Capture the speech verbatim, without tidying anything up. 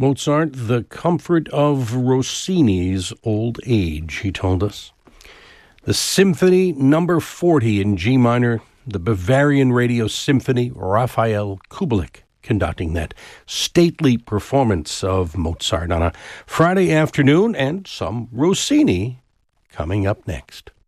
Mozart, the comfort of Rossini's old age, he told us. The Symphony number forty in G minor, the Bavarian Radio Symphony, Raphael Kubelik conducting that stately performance of Mozart on a Friday afternoon, and some Rossini coming up next.